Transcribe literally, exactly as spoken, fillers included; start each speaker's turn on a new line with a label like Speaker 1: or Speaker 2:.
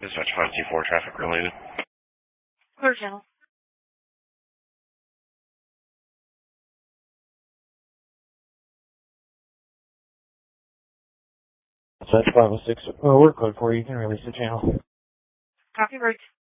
Speaker 1: Dispatch five two four, traffic related.
Speaker 2: Clear channel.
Speaker 3: Dispatch five oh six, uh, work code for you. You can release the channel.
Speaker 2: Copy, Bridge.